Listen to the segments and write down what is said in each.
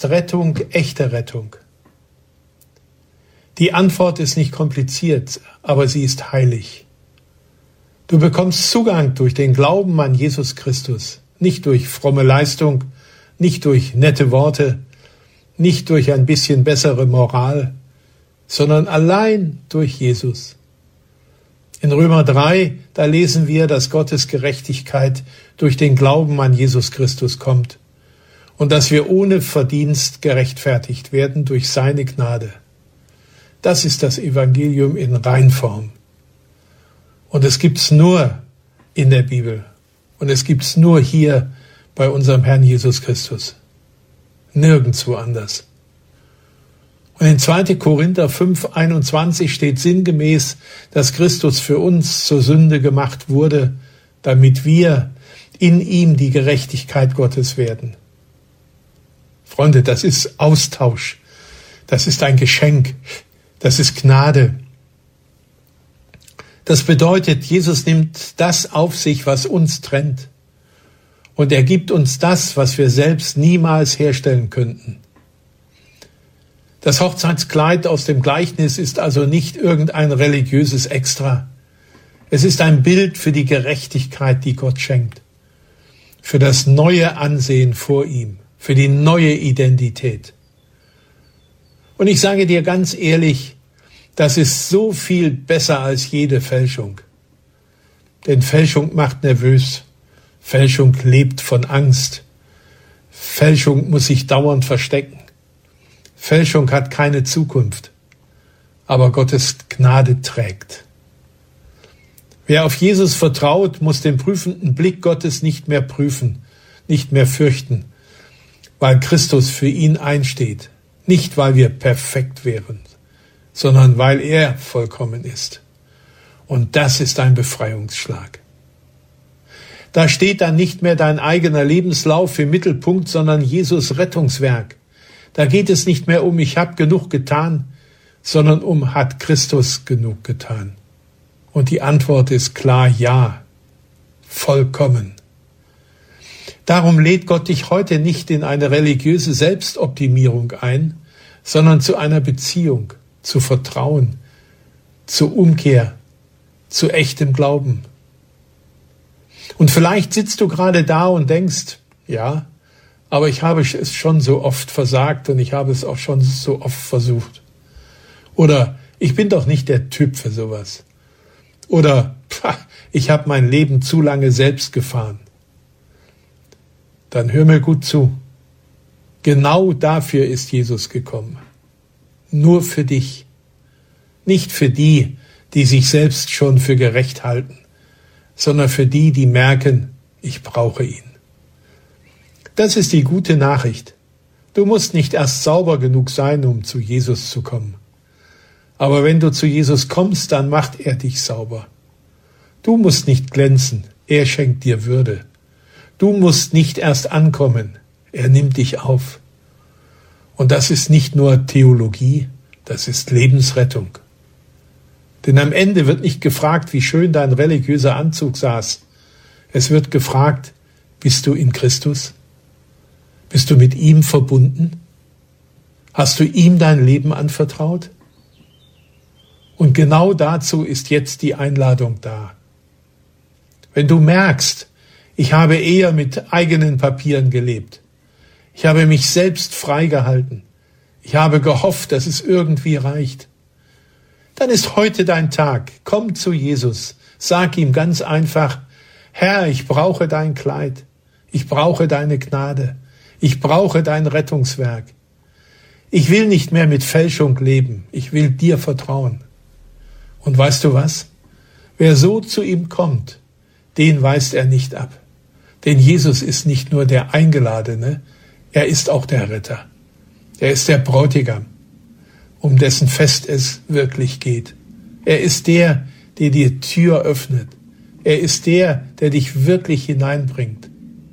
ist Rettung echte Rettung? Die Antwort ist nicht kompliziert, aber sie ist heilig. Du bekommst Zugang durch den Glauben an Jesus Christus, nicht durch fromme Leistung, nicht durch nette Worte, nicht durch ein bisschen bessere Moral, sondern allein durch Jesus. In Römer 3, da lesen wir, dass Gottes Gerechtigkeit durch den Glauben an Jesus Christus kommt und dass wir ohne Verdienst gerechtfertigt werden durch seine Gnade. Das ist das Evangelium in Reinform. Und es gibt's nur in der Bibel. Und es gibt's nur hier bei unserem Herrn Jesus Christus. Nirgendwo anders. Und in 2. Korinther 5,21 steht sinngemäß, dass Christus für uns zur Sünde gemacht wurde, damit wir in ihm die Gerechtigkeit Gottes werden. Freunde, das ist Austausch. Das ist ein Geschenk. Das ist Gnade. Das bedeutet, Jesus nimmt das auf sich, was uns trennt. Und er gibt uns das, was wir selbst niemals herstellen könnten. Das Hochzeitskleid aus dem Gleichnis ist also nicht irgendein religiöses Extra. Es ist ein Bild für die Gerechtigkeit, die Gott schenkt. Für das neue Ansehen vor ihm, für die neue Identität. Und ich sage dir ganz ehrlich, das ist so viel besser als jede Fälschung. Denn Fälschung macht nervös. Fälschung lebt von Angst. Fälschung muss sich dauernd verstecken. Fälschung hat keine Zukunft, aber Gottes Gnade trägt. Wer auf Jesus vertraut, muss den prüfenden Blick Gottes nicht mehr prüfen, nicht mehr fürchten, weil Christus für ihn einsteht, nicht weil wir perfekt wären, sondern weil er vollkommen ist. Und das ist ein Befreiungsschlag. Da steht dann nicht mehr dein eigener Lebenslauf im Mittelpunkt, sondern Jesus Rettungswerk. Da geht es nicht mehr um, ich habe genug getan, sondern um, hat Christus genug getan? Und die Antwort ist klar, ja, vollkommen. Darum lädt Gott dich heute nicht in eine religiöse Selbstoptimierung ein, sondern zu einer Beziehung, zu Vertrauen, zu Umkehr, zu echtem Glauben. Und vielleicht sitzt du gerade da und denkst, ja, aber ich habe es schon so oft versagt und ich habe es auch schon so oft versucht. Oder ich bin doch nicht der Typ für sowas. Oder ich habe mein Leben zu lange selbst gefahren. Dann hör mir gut zu. Genau dafür ist Jesus gekommen. Nur für dich. Nicht für die, die sich selbst schon für gerecht halten, sondern für die, die merken, ich brauche ihn. Das ist die gute Nachricht. Du musst nicht erst sauber genug sein, um zu Jesus zu kommen. Aber wenn du zu Jesus kommst, dann macht er dich sauber. Du musst nicht glänzen, er schenkt dir Würde. Du musst nicht erst ankommen, er nimmt dich auf. Und das ist nicht nur Theologie, das ist Lebensrettung. Denn am Ende wird nicht gefragt, wie schön dein religiöser Anzug saß. Es wird gefragt, bist du in Christus? Bist du mit ihm verbunden? Hast du ihm dein Leben anvertraut? Und genau dazu ist jetzt die Einladung da. Wenn du merkst, ich habe eher mit eigenen Papieren gelebt, ich habe mich selbst freigehalten, ich habe gehofft, dass es irgendwie reicht, dann ist heute dein Tag. Komm zu Jesus, sag ihm ganz einfach, Herr, ich brauche dein Kleid, ich brauche deine Gnade, ich brauche dein Rettungswerk. Ich will nicht mehr mit Fälschung leben, ich will dir vertrauen. Und weißt du was? Wer so zu ihm kommt, den weist er nicht ab. Denn Jesus ist nicht nur der Eingeladene, er ist auch der Retter. Er ist der Bräutigam, um dessen Fest es wirklich geht. Er ist der, der die Tür öffnet. Er ist der, der dich wirklich hineinbringt.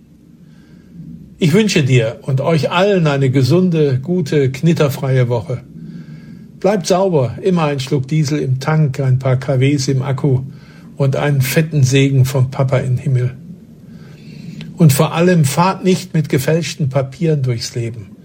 Ich wünsche dir und euch allen eine gesunde, gute, knitterfreie Woche. Bleibt sauber, immer ein Schluck Diesel im Tank, ein paar kWs im Akku und einen fetten Segen vom Papa im Himmel. Und vor allem fahrt nicht mit gefälschten Papieren durchs Leben.